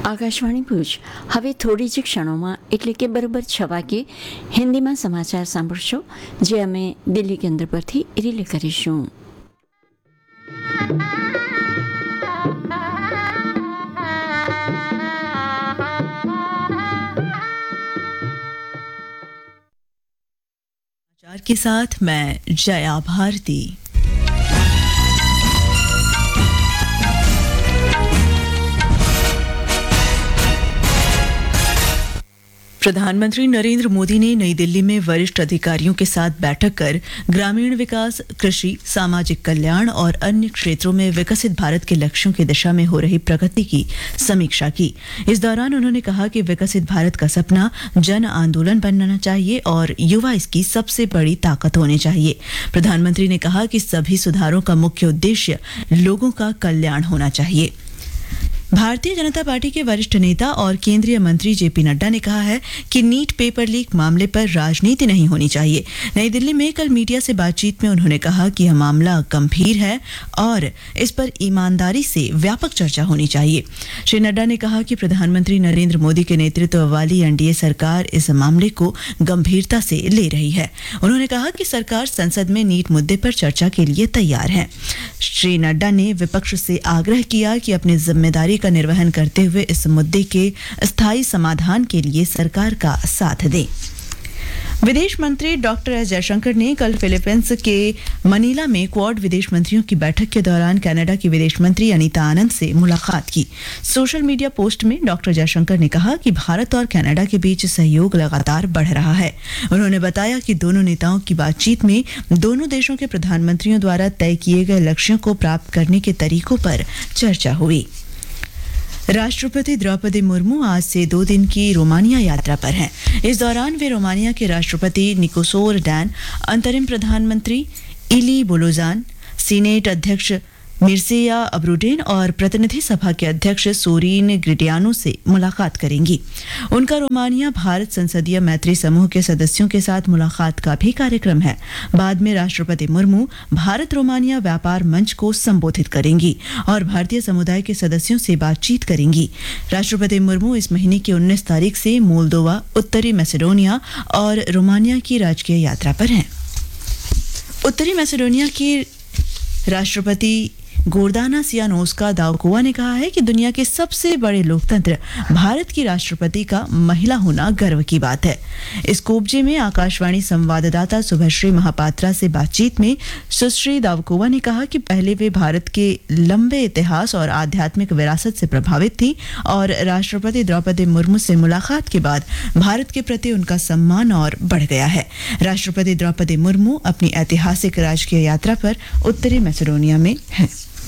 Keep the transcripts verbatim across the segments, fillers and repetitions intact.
આકાશવાણી ભુજ હવે થોડી જ ક્ષણોમાં એટલે કે બરોબર છ વાગે હિન્દીમાં સમાચાર સાંભળશો, જે અમે દિલ્હી કેન્દ્ર પરથી રિલે કરીશું. के साथ मैं जया भारती. प्रधानमंत्री नरेंद्र मोदी ने नई दिल्ली में वरिष्ठ अधिकारियों के साथ बैठक कर ग्रामीण विकास, कृषि, सामाजिक कल्याण और अन्य क्षेत्रों में विकसित भारत के लक्ष्यों की दिशा में हो रही प्रगति की समीक्षा की. इस दौरान उन्होंने कहा कि विकसित भारत का सपना जन आंदोलन बनना चाहिए और युवा इसकी सबसे बड़ी ताकत होने चाहिए. प्रधानमंत्री ने कहा कि सभी सुधारों का मुख्य उद्देश्य लोगों का कल्याण होना चाहिए. भारतीय जनता पार्टी के वरिष्ठ नेता और केंद्रीय मंत्री जेपी नड्डा ने कहा है कि नीट पेपर लीक मामले पर राजनीति नहीं होनी चाहिए. नई दिल्ली में कल मीडिया से बातचीत में उन्होंने कहा कि यह मामला गंभीर है और इस पर ईमानदारी से व्यापक चर्चा होनी चाहिए. श्री नड्डा ने कहा कि प्रधानमंत्री नरेंद्र मोदी के नेतृत्व वाली एनडीए सरकार इस मामले को गंभीरता से ले रही है. उन्होंने कहा कि सरकार संसद में नीट मुद्दे पर चर्चा के लिए तैयार है. श्री नड्डा ने विपक्ष से आग्रह किया कि अपनी जिम्मेदारी का निर्वहन करते हुए इस मुद्दे के स्थायी समाधान के लिए सरकार का साथ दें. विदेश मंत्री डॉक्टर एस जयशंकर ने कल फिलीपींस के मनीला में क्वाड विदेश मंत्रियों की बैठक के दौरान कनाडा की विदेश मंत्री अनीता आनंद से मुलाकात की. सोशल मीडिया पोस्ट में डॉक्टर जयशंकर ने कहा कि भारत और कनाडा के बीच सहयोग लगातार बढ़ रहा है. उन्होंने बताया कि दोनों नेताओं की बातचीत में दोनों देशों के प्रधानमंत्रियों द्वारा तय किए गए लक्ष्यों को प्राप्त करने के तरीकों पर चर्चा हुई. राष्ट्रपति द्रौपदी मुर्मू आज से दो दिन की रोमानिया यात्रा पर हैं. इस दौरान वे रोमानिया के राष्ट्रपति निकोसोर डैन, अंतरिम प्रधानमंत्री इली बोलोजान, सीनेट अध्यक्ष मिर्सेया अब्रूडेन और प्रतिनिधि सभा के अध्यक्ष सोरीन ग्रिटियानो से मुलाकात करेंगी. उनका रोमानिया भारत संसदीय मैत्री समूह के सदस्यों के साथ मुलाकात का भी कार्यक्रम है. बाद में राष्ट्रपति मुर्मू भारत रोमानिया व्यापार मंच को संबोधित करेंगी और भारतीय समुदाय के सदस्यों से बातचीत करेंगी. राष्ट्रपति मुर्मू इस महीने की उन्नीस तारीख से मोल्दोवा, उत्तरी मैसेडोनिया और रोमानिया की राजकीय यात्रा पर हैं. उत्तरी मैसेडोनिया की राष्ट्रपति गोर्दाना सियानोस्का दाउकोवा ने कहा है कि दुनिया के सबसे बड़े लोकतंत्र भारत की राष्ट्रपति का महिला होना गर्व की बात है. इस कोपजे में आकाशवाणी संवाददाता सुभश्री महापात्रा से बातचीत में सुश्री दाउकोवा ने कहा कि पहले वे भारत के लंबे इतिहास और आध्यात्मिक विरासत से प्रभावित थी और राष्ट्रपति द्रौपदी मुर्मू से मुलाकात के बाद भारत के प्रति उनका सम्मान और बढ़ गया है. राष्ट्रपति द्रौपदी मुर्मू अपनी ऐतिहासिक राजकीय यात्रा पर उत्तरी मैसेडोनिया में हैं.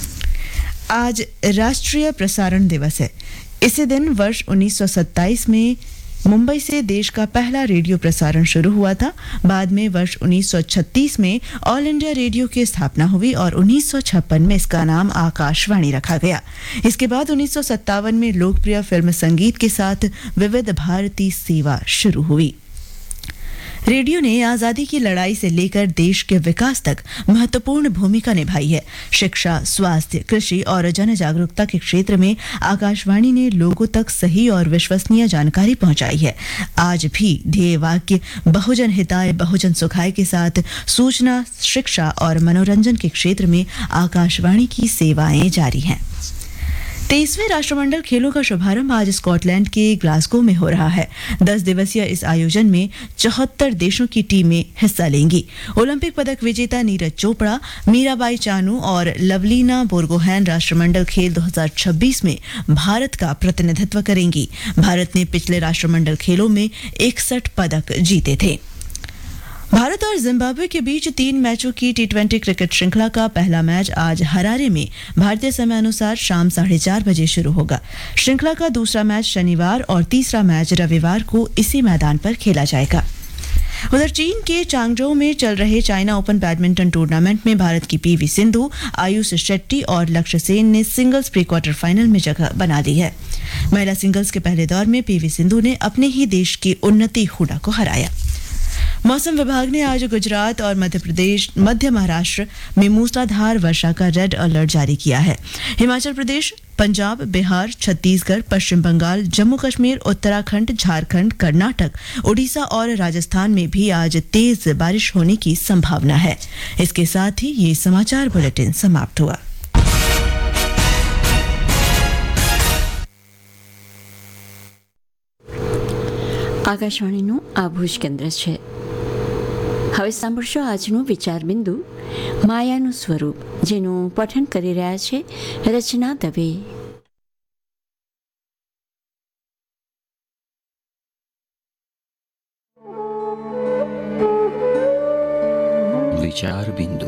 आज राष्ट्रीय प्रसारण दिवस है. इसी दिन वर्ष उन्नीस सौ सत्ताईस में मुंबई से देश का पहला रेडियो प्रसारण शुरू हुआ था. बाद में वर्ष उन्नीस सौ छत्तीस में ऑल इंडिया रेडियो की स्थापना हुई और उन्नीस सौ छप्पन में इसका नाम आकाशवाणी रखा गया. इसके बाद उन्नीस सौ सत्तावन में लोकप्रिय फिल्म संगीत के साथ विविध भारती सेवा शुरू हुई. रेडियो ने आजादी की लड़ाई से लेकर देश के विकास तक महत्वपूर्ण भूमिका निभाई है. शिक्षा, स्वास्थ्य, कृषि और जन जागरूकता के क्षेत्र में आकाशवाणी ने लोगों तक सही और विश्वसनीय जानकारी पहुंचाई है. आज भी ध्येय वाक्य बहुजन हिताय बहुजन सुखाय के साथ सूचना, शिक्षा और मनोरंजन के क्षेत्र में आकाशवाणी की सेवाएं जारी हैं. तेईसवें राष्ट्रमंडल खेलों का शुभारंभ आज स्कॉटलैंड के ग्लासगो में हो रहा है. दस दिवसीय इस आयोजन में चौहत्तर देशों की टीमें हिस्सा लेंगी. ओलंपिक पदक विजेता नीरज चोपड़ा, मीराबाई चानू और लवलीना बोर्गोहैन राष्ट्रमंडल खेल दो हज़ार छब्बीस में भारत का प्रतिनिधित्व करेंगी. भारत ने पिछले राष्ट्रमंडल खेलों में इकसठ पदक जीते थे. भारत और जिम्बाब्वे के बीच तीन मैचों की टी ट्वेंटी क्रिकेट श्रृंखला का पहला मैच आज हरारे में भारतीय समय अनुसार शाम साढ़े चार बजे शुरू होगा. श्रृंखला का दूसरा मैच शनिवार और तीसरा मैच रविवार को इसी मैदान पर खेला जाएगा. उधर चीन के चांगझोउ में चल रहे चाइना ओपन बैडमिंटन टूर्नामेंट में भारत की पीवी सिंधु, आयुष शेट्टी और लक्ष्य सेन ने सिंगल्स प्री क्वार्टर फाइनल में जगह बना ली है. महिला सिंगल्स के पहले दौर में पीवी सिंधु ने अपने ही देश की उन्नति हुडा को हराया. मौसम विभाग ने आज गुजरात और मध्य प्रदेश मध्य महाराष्ट्र में मूसलाधार वर्षा का रेड अलर्ट जारी किया है। हिमाचल प्रदेश, पंजाब, बिहार, छत्तीसगढ़, पश्चिम बंगाल, जम्मू कश्मीर, उत्तराखंड, झारखंड, कर्नाटक, उड़ीसा और राजस्थान में भी आज तेज बारिश होने की संभावना है। इसके साथ ही ये समाचार बुलेटिन समाप्त हुआ। આકાશવાણીનું આ ભુજ કેન્દ્ર છે. હવે સાંભળશો આજનું વિચાર બિંદુ માયાનું સ્વરૂપ, જેનું પઠન કરી રહ્યા છે રચના દવે. વિચાર બિંદુ.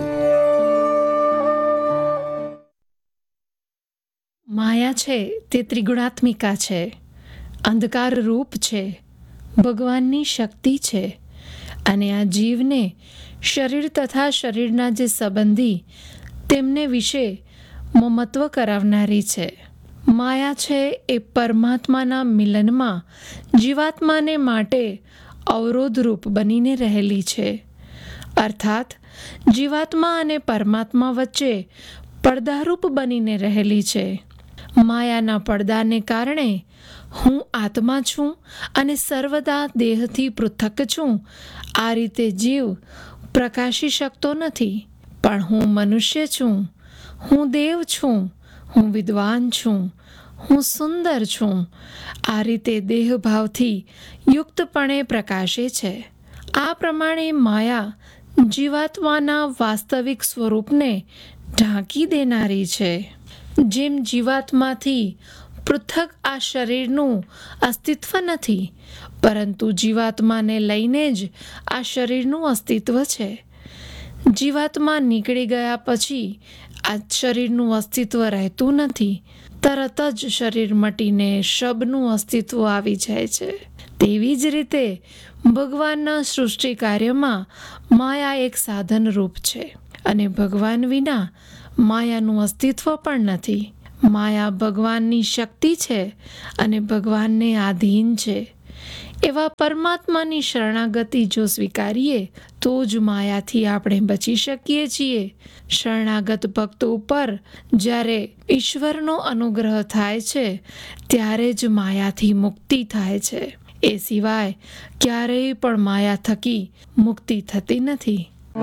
માયા છે તે ત્રિગુણાત્મિકા છે, અંધકાર રૂપ છે, ભગવાનની શક્તિ છે અને આ જીવને શરીર તથા શરીરના જે સંબંધી તેમને વિશે મમત્વ કરાવનારી છે. માયા છે એ પરમાત્માના મિલનમાં જીવાત્માને માટે અવરોધરૂપ બનીને રહેલી છે. અર્થાત જીવાત્મા અને પરમાત્મા વચ્ચે પડદારૂપ બનીને રહેલી છે. માયાના પડદાને કારણે હું આત્મા છું અને સર્વદા દેહથી પૃથક છું, આ રીતે જીવ પ્રકાશી શકતો નથી. પણ હું મનુષ્ય છું, હું દેવ છું, હું વિદ્વાન છું, હું સુંદર છું, આ રીતે દેહભાવથી યુક્તપણે પ્રકાશે છે. આ પ્રમાણે માયા જીવાત્માના વાસ્તવિક સ્વરૂપને ઢાંકી દેનારી છે. જેમ જીવાત્માથી પૃથક આ શરીરનું અસ્તિત્વ નથી, પરંતુ જીવાત્માને લઈને જ આ શરીરનું અસ્તિત્વ છે. જીવાત્મા નીકળી ગયા પછી આ શરીરનું અસ્તિત્વ રહેતું નથી. તરત જ શરીર મટીને શબનું અસ્તિત્વ આવી જાય છે. તેવી જ રીતે ભગવાનના સૃષ્ટિ કાર્યમાં માયા એક સાધન રૂપ છે અને ભગવાન વિના માયાનું અસ્તિત્વ પણ નથી. માયા ભગવાનની શક્તિ છે અને ભગવાનને આધીન છે. એવા પરમાત્માની શરણાગતિ જો સ્વીકારીએ તો જ માયાથી આપણે બચી શકીએ છીએ. શરણાગત ભક્તો ઉપર જ્યારે ઈશ્વરનો અનુગ્રહ થાય છે ત્યારે જ માયાથી મુક્તિ થાય છે. એ સિવાય ક્યારેય પણ માયા થકી મુક્તિ થતી નથી.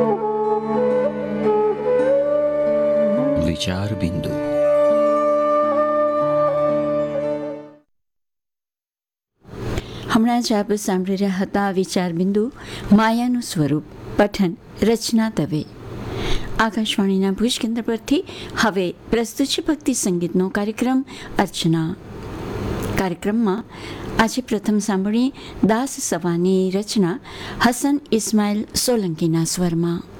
વિચાર બિંદુ. હમણાં જ આપ સાંભળી રહ્યા હતા વિચાર બિંદુ માયાનું સ્વરૂપ, પઠન રચના દવે. આકાશવાણીના ભુજ કેન્દ્ર પરથી હવે પ્રસ્તુત છે ભક્તિ સંગીતનો કાર્યક્રમ અર્ચના. કાર્યક્રમમાં આજે પ્રથમ સાંભળીએ દાસ સવાની રચના હસન ઇસ્માઇલ સોલંકીના સ્વરમાં.